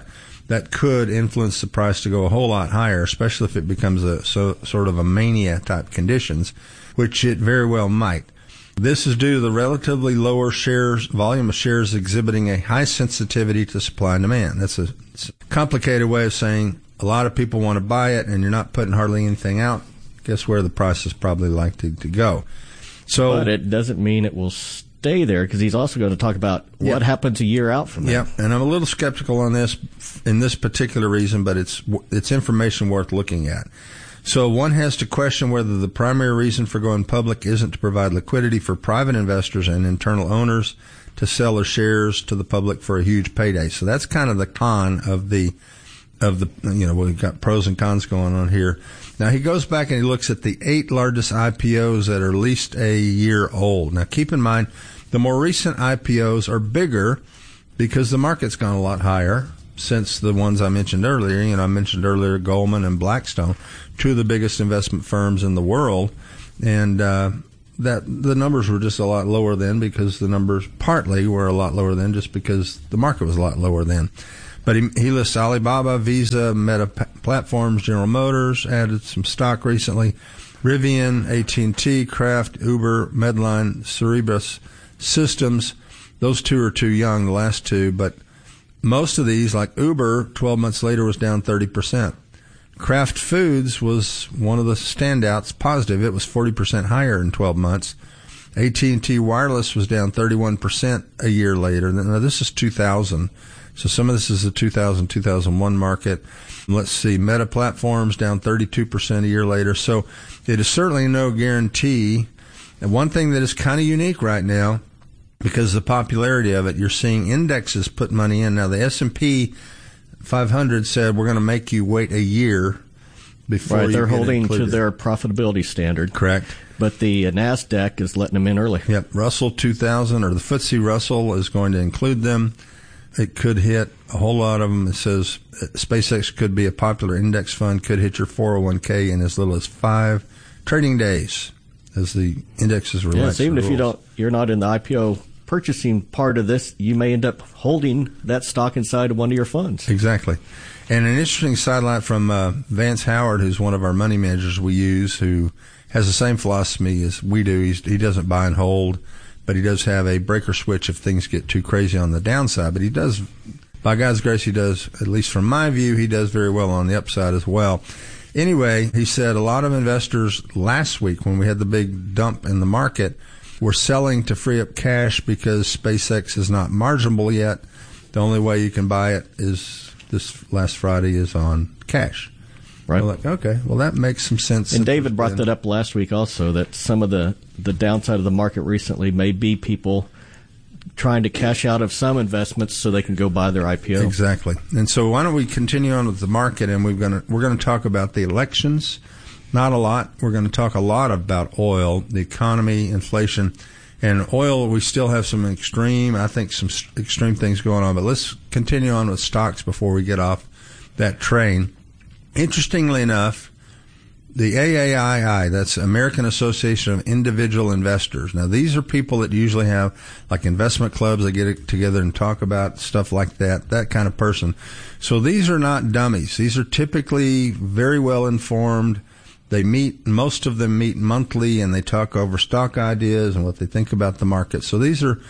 that could influence the price to go a whole lot higher, especially if it becomes a so, sort of a mania type conditions, which it very well might. This is due to the relatively lower shares volume of shares exhibiting a high sensitivity to supply and demand. That's a, a complicated way of saying a lot of people want to buy it, and you're not putting hardly anything out. Guess where the price is probably likely to go. So, but it doesn't mean it will stay there, because he's also going to talk about yeah. what happens a year out from now. Yeah, and I'm a little skeptical on this in this particular reason, but it's it's information worth looking at. So one has to question whether the primary reason for going public isn't to provide liquidity for private investors and internal owners to sell their shares to the public for a huge payday. So that's kind of the con of the of the you know we've got pros and cons going on here. Now, he goes back and he looks at the eight largest I P Os that are at least a year old. Now, keep in mind, the more recent I P Os are bigger because the market's gone a lot higher since the ones I mentioned earlier. You know, I mentioned earlier Goldman and Blackstone, two of the biggest investment firms in the world. And uh, that the numbers were just a lot lower then because the numbers partly were a lot lower then just because the market was a lot lower then. But he, he lists Alibaba, Visa, Meta Platforms, General Motors, added some stock recently, Rivian, A T and T, Kraft, Uber, Medline, Cerebras Systems. Those two are too young, the last two, but most of these, like Uber, twelve months later was down thirty percent. Kraft Foods was one of the standouts, positive. It was forty percent higher in twelve months. A T and T Wireless was down thirty-one percent a year later. Now, this is two thousand. So some of this is the two thousand, two thousand one market. Let's see, Meta Platforms down thirty-two percent a year later. So it is certainly no guarantee. And one thing that is kind of unique right now, because of the popularity of it, you're seeing indexes put money in. Now, the S and P five hundred said we're going to make you wait a year before right, you they're get holding included. to their profitability standard. Correct. But the uh, NASDAQ is letting them in early. Yep. Russell two thousand, or the F T S E Russell, is going to include them. It could hit a whole lot of them. It says SpaceX could be a popular index fund, could hit your four oh one k in as little as five trading days as the indexes relax. Yes, even the if you rules. don't, you're not in the I P O purchasing part of this, you may end up holding that stock inside of one of your funds. Exactly. And an interesting sidelight from uh, Vance Howard, who's one of our money managers we use, who has the same philosophy as we do. He's, he doesn't buy and hold, but he does have a breaker switch if things get too crazy on the downside. But he does, by God's grace, he does, at least from my view, he does very well on the upside as well. Anyway, he said a lot of investors last week, when we had the big dump in the market, were selling to free up cash because SpaceX is not marginable yet. The only way you can buy it is this last Friday is on cash. Right. Like, okay, well, that makes some sense. And David brought that up last week also, that some of the, the downside of the market recently may be people trying to cash out of some investments so they can go buy their I P O. Exactly. And so why don't we continue on with the market, and we're going to we're going to talk about the elections. Not a lot. We're going to talk a lot about oil, the economy, inflation. And oil, we still have some extreme, I think some extreme things going on. But let's continue on with stocks before we get off that train. Interestingly enough, the A A I I, that's American Association of Individual Investors. Now, these are people that usually have, like, investment clubs that get together and talk about stuff like that, that kind of person. So these are not dummies. These are typically very well informed. They meet, most of them meet monthly, and they talk over stock ideas and what they think about the market. So these are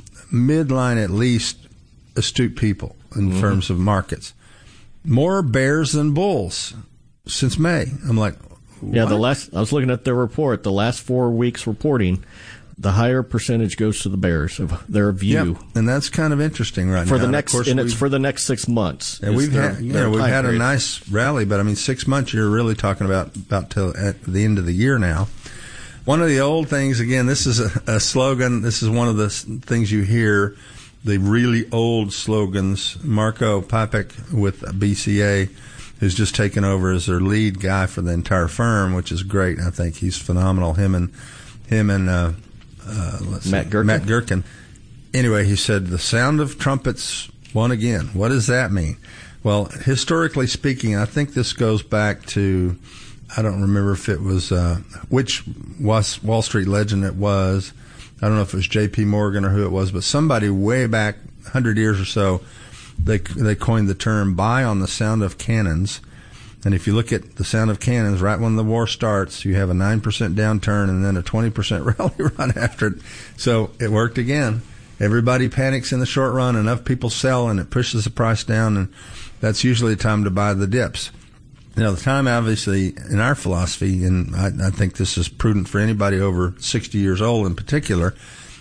midline, at least, astute people in mm-hmm. terms of markets. More bears than bulls since May. I'm like, what? Yeah, the last, I was looking at their report, the last four weeks reporting, the higher percentage goes to the bears of their view. Yep. And that's kind of interesting right for now. The next, and, and it's for the next six months. And we've their, had, you know, we've had period. a nice rally, but I mean, six months you're really talking about about till at the end of the year now. One of the old things, again, this is a, a slogan. This is one of the things you hear, the really old slogans. Marco Papek with B C A, who's just taken over as their lead guy for the entire firm, which is great. I think he's phenomenal. Him and him and uh, uh, let's Matt see, Gherkin. Matt Gherkin. Anyway, he said the sound of trumpets won again. What does that mean? Well, historically speaking, I think this goes back to, I don't remember if it was uh, which was Wall Street legend it was. I don't know if it was J P Morgan or who it was, but somebody way back one hundred years or so they they coined the term "buy on the sound of cannons." And if you look at the sound of cannons, right when the war starts, you have a nine percent downturn and then a twenty percent rally right after it. So it worked again. Everybody panics in the short run. Enough people sell, and it pushes the price down, and that's usually the time to buy the dips. Now, the time, obviously, in our philosophy, and I, I think this is prudent for anybody over sixty years old in particular,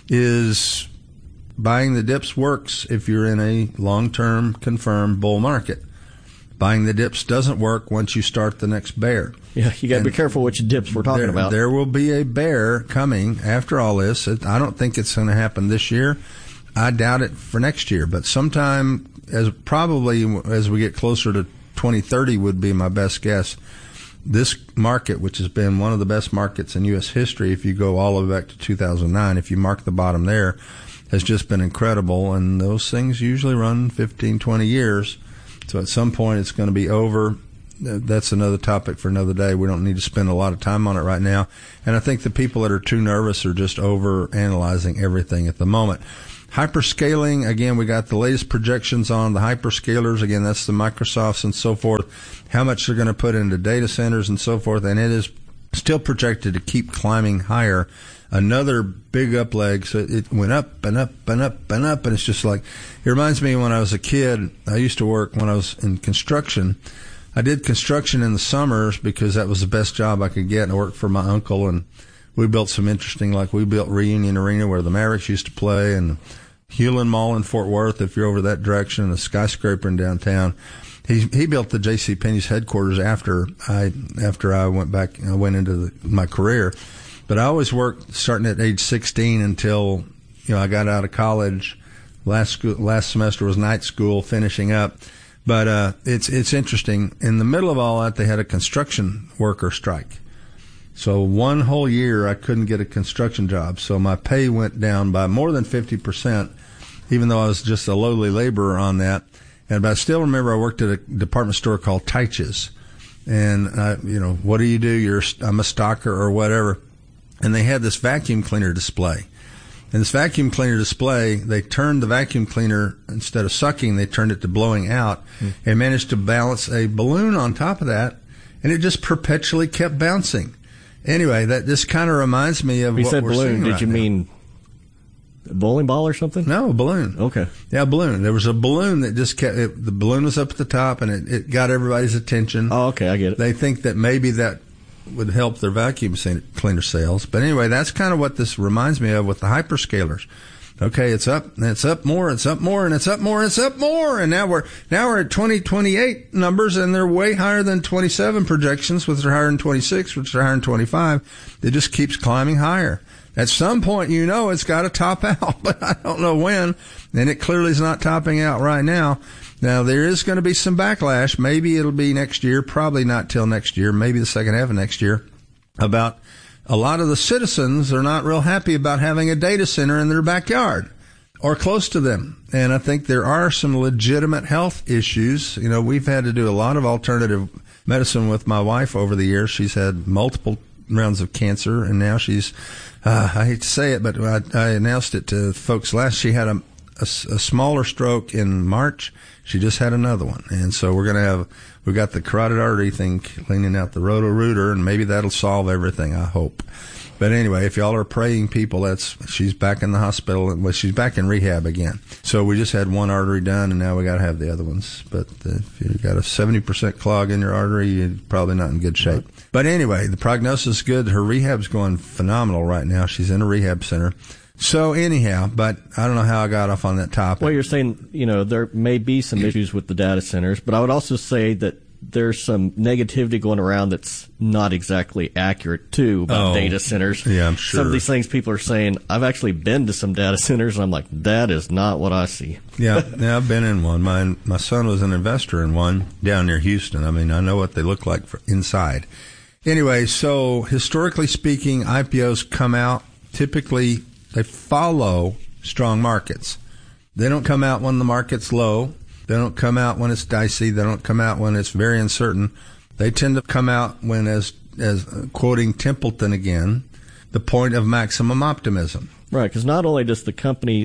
is buying the dips works if you're in a long-term confirmed bull market. Buying the dips doesn't work once you start the next bear. Yeah, you got to be careful which dips we're talking there, about. There will be a bear coming after all this. I don't think it's going to happen this year. I doubt it for next year. But sometime, as probably as we get closer to twenty thirty would be my best guess, this market, which has been one of the best markets in U S history, if you go all the way back to two thousand nine, if you mark the bottom there, has just been incredible. And those things usually run fifteen, twenty years. So at some point it's going to be over. That's another topic for another day. We don't need to spend a lot of time on it right now. And I think the people that are too nervous are just over analyzing everything at the moment. Hyperscaling, again, we got the latest projections on the hyperscalers. Again, that's the Microsofts and so forth, how much they're going to put into data centers and so forth. And it is still projected to keep climbing higher. Another big up leg. So it went up and up and up and up. And it's just like, it reminds me when I was a kid, I used to work when I was in construction. I did construction in the summers because that was the best job I could get. And I worked for my uncle, and we built some interesting, like we built Reunion Arena where the Mavericks used to play, and Hewlin Mall in Fort Worth, if you're over that direction, and a skyscraper in downtown. He he built the J C. Penney's headquarters after I after I went back, I went into the, my career. But I always worked starting at age sixteen until, you know, I got out of college. Last school, last semester was night school, finishing up. But uh, it's it's interesting. In the middle of all that, they had a construction worker strike. So one whole year, I couldn't get a construction job. So my pay went down by more than fifty percent, even though I was just a lowly laborer on that. And but I still remember I worked at a department store called Teich's. And, I, you know, what do you do? You're I'm a stocker or whatever. And they had this vacuum cleaner display. And this vacuum cleaner display, they turned the vacuum cleaner, instead of sucking, they turned it to blowing out, mm. and managed to balance a balloon on top of that. And it just perpetually kept bouncing. Anyway, that this kind of reminds me of you what said we're balloon. seeing Did right you now. mean a bowling ball or something? No, a balloon. Okay. Yeah, a balloon. There was a balloon that just kept, it, the balloon was up at the top, and it, it got everybody's attention. Oh, okay, I get it. They think that maybe that would help their vacuum cleaner sales. But anyway, that's kind of what this reminds me of with the hyperscalers. Okay, it's up, and it's up more, it's up more, and it's up more, and it's up more, and now we're now we're at twenty twenty-eight numbers, and they're way higher than twenty-seven projections, which are higher than twenty-six, which are higher than twenty-five. It just keeps climbing higher. At some point, you know it's got to top out, but I don't know when, and it clearly is not topping out right now. Now, there is going to be some backlash. Maybe it'll be next year, probably not till next year, maybe the second half of next year, about a lot of the citizens are not real happy about having a data center in their backyard or close to them. And I think there are some legitimate health issues. You know, we've had to do a lot of alternative medicine with my wife over the years. She's had multiple rounds of cancer, and now she's, uh, I hate to say it, but I, I announced it to folks last. She had a, a, a smaller stroke in March. She just had another one. And so we're going to have, we've got the carotid artery thing cleaning out the roto-rooter, and maybe that'll solve everything, I hope. But anyway, if y'all are praying people, that's, she's back in the hospital, well, she's back in rehab again. So we just had one artery done, and now we got to have the other ones. But if you got a seventy percent clog in your artery, you're probably not in good shape. Right. But anyway, the prognosis is good. Her rehab's going phenomenal right now. She's in a rehab center. So anyhow, but I don't know how I got off on that topic. Well, you're saying, you know, there may be some issues with the data centers, but I would also say that there's some negativity going around that's not exactly accurate, too, about oh, data centers. Yeah, I'm sure. Some of these things people are saying, I've actually been to some data centers, and I'm like, that is not what I see. Yeah, yeah, I've been in one. My, my son was an investor in one down near Houston. I mean, I know what they look like for inside. Anyway, so historically speaking, I P Os come out typically, they follow strong markets. They don't come out when the market's low. They don't come out when it's dicey. They don't come out when it's very uncertain. They tend to come out when, as as uh, quoting Templeton again, the point of maximum optimism. Right, because not only does the company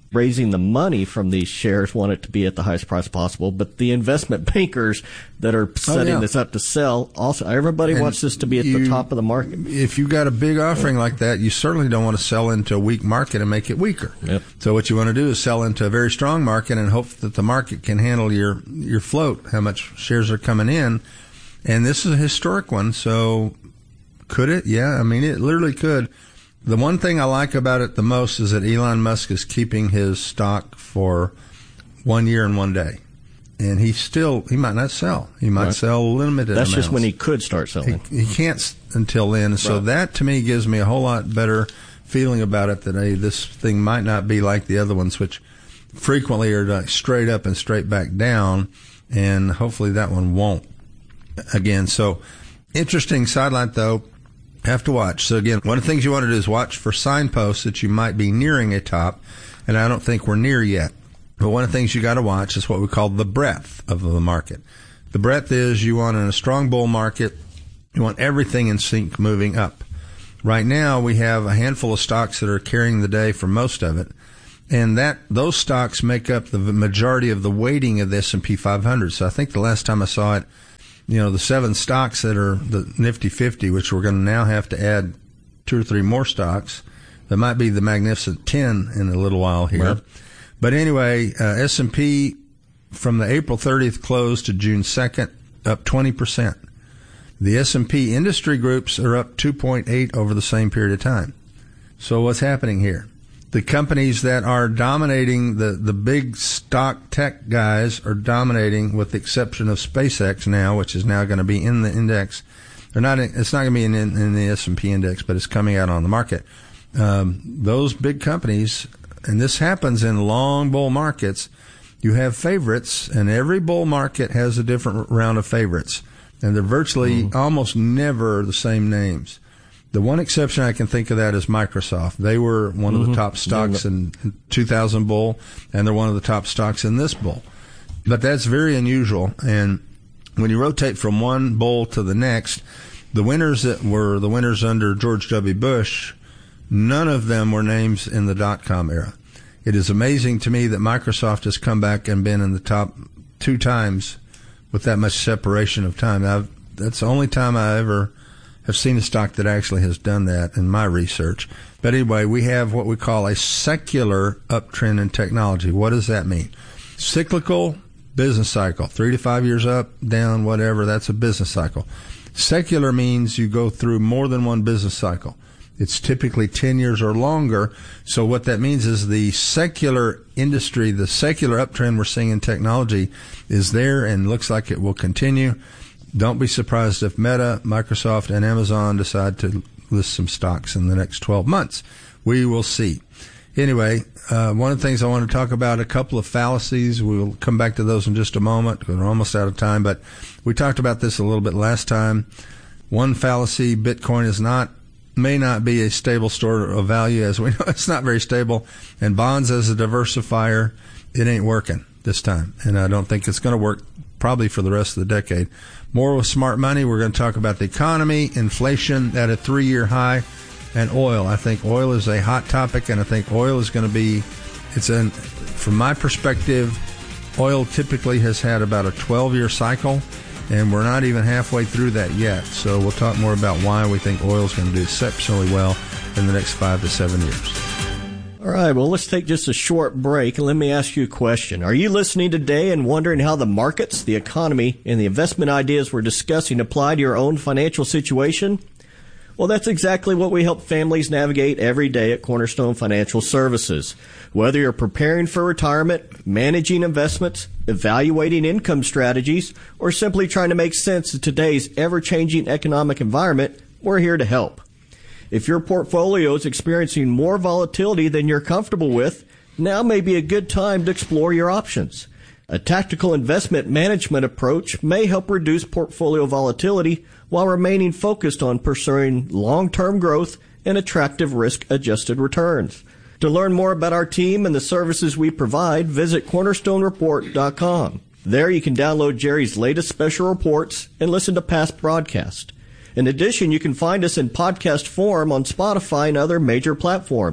raising the money from these shares want it to be at the highest price possible, but the investment bankers that are setting oh, yeah. this up to sell, also everybody and wants this to be at you, the top of the market. If you've got a big offering like that, you certainly don't want to sell into a weak market and make it weaker. Yep. So what you want to do is sell into a very strong market and hope that the market can handle your, your float, how much shares are coming in. And this is a historic one, so could it? Yeah, I mean, it literally could. The one thing I like about it the most is that Elon Musk is keeping his stock for one year and one day. And he still, he might not sell. He might right. sell limited That's amounts. just when he could start selling. He, he can't until then. So right. that, to me, gives me a whole lot better feeling about it that, hey, this thing might not be like the other ones, which frequently are like straight up and straight back down. And hopefully that one won't again. So interesting sideline, though. Have to watch. So again, one of the things you want to do is watch for signposts that you might be nearing a top, and I don't think we're near yet. But one of the things you got to watch is what we call the breadth of the market. The breadth is you want in a strong bull market, you want everything in sync moving up. Right now, we have a handful of stocks that are carrying the day for most of it, and that those stocks make up the majority of the weighting of the S and P five hundred. So I think the last time I saw it, you know, the seven stocks that are the Nifty fifty, which we're going to now have to add two or three more stocks. That might be the Magnificent ten in a little while here. Right. But anyway, uh, S and P from the April thirtieth close to June second, up twenty percent. The S and P industry groups are up two point eight over the same period of time. So what's happening here? The companies that are dominating, the, the big stock tech guys are dominating, with the exception of SpaceX now, which is now going to be in the index. They're not. It's not going to be in, in, in the S and P index, but it's coming out on the market. Um, those big companies, and this happens in long bull markets, you have favorites, and every bull market has a different round of favorites, and they're virtually mm. almost never the same names. The one exception I can think of that is Microsoft. They were one mm-hmm. of the top stocks in two thousand bull, and they're one of the top stocks in this bull. But that's very unusual. And when you rotate from one bull to the next, the winners that were the winners under George W. Bush, none of them were names in the dot-com era. It is amazing to me that Microsoft has come back and been in the top two times with that much separation of time. I've, that's the only time I ever have seen a stock that actually has done that in my research. But anyway, we have what we call a secular uptrend in technology. What does that mean? Cyclical business cycle, three to five years up, down, whatever, that's a business cycle. Secular means you go through more than one business cycle. It's typically ten years or longer. So what that means is the secular industry, the secular uptrend we're seeing in technology is there and looks like it will continue. Don't be surprised if Meta, Microsoft, and Amazon decide to list some stocks in the next twelve months. We will see. Anyway, uh, one of the things I want to talk about, a couple of fallacies. We'll come back to those in just a moment. We're almost out of time, but we talked about this a little bit last time. One fallacy, Bitcoin is not, may not be a stable store of value. As we know, it's not very stable. And bonds as a diversifier, it ain't working this time. And I don't think it's going to work probably for the rest of the decade. More with smart money. We're going to talk about the economy, inflation at a three-year high, and oil. I think oil is a hot topic, and I think oil is going to be, it's an, from my perspective, oil typically has had about a twelve-year cycle, and we're not even halfway through that yet. So we'll talk more about why we think oil is going to do exceptionally well in the next five to seven years. All right, well, let's take just a short break, and let me ask you a question. Are you listening today and wondering how the markets, the economy, and the investment ideas we're discussing apply to your own financial situation? Well, that's exactly what we help families navigate every day at Cornerstone Financial Services. Whether you're preparing for retirement, managing investments, evaluating income strategies, or simply trying to make sense of today's ever-changing economic environment, we're here to help. If your portfolio is experiencing more volatility than you're comfortable with, now may be a good time to explore your options. A tactical investment management approach may help reduce portfolio volatility while remaining focused on pursuing long-term growth and attractive risk-adjusted returns. To learn more about our team and the services we provide, visit cornerstone report dot com. There you can download Jerry's latest special reports and listen to past broadcasts. In addition, you can find us in podcast form on Spotify and other major platforms.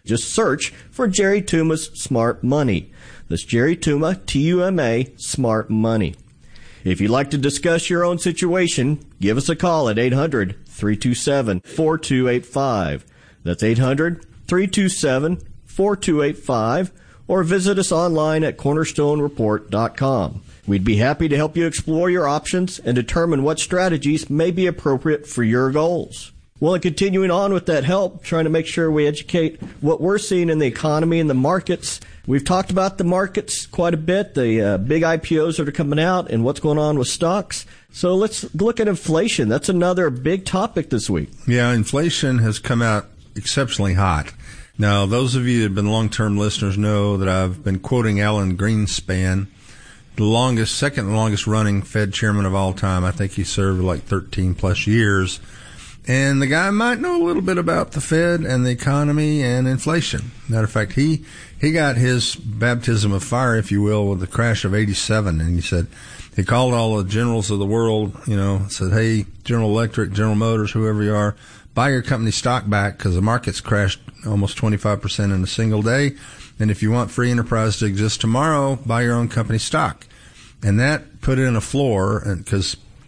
Just search for Jerry Tuma's Smart Money. That's Jerry Tuma, T U M A, Smart Money. If you'd like to discuss your own situation, give us a call at eight hundred, three two seven, four two eight five. That's eight hundred, three two seven, four two eight five, or visit us online at cornerstone report dot com. We'd be happy to help you explore your options and determine what strategies may be appropriate for your goals. Well, and continuing on with that help, trying to make sure we educate what we're seeing in the economy and the markets. We've talked about the markets quite a bit, the uh, big I P Os that are coming out and what's going on with stocks. So let's look at inflation. That's another big topic this week. Yeah, inflation has come out exceptionally hot. Now, those of you that have been long-term listeners know that I've been quoting Alan Greenspan, the longest, second longest running Fed chairman of all time. I think he served like thirteen plus years. And the guy might know a little bit about the Fed and the economy and inflation. Matter of fact, he, he got his baptism of fire, if you will, with the crash of eighty-seven. And he said, he called all the generals of the world, you know, said, hey, General Electric, General Motors, whoever you are, buy your company stock back because the market's crashed almost twenty-five percent in a single day. And if you want free enterprise to exist tomorrow, buy your own company stock. And that put in a floor because